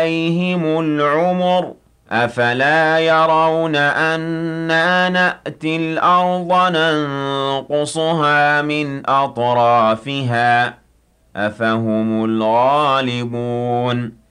عليهم العمر أفلا يرون أنا نأتي الأرض ننقصها من أطرافها أفهم الغالبون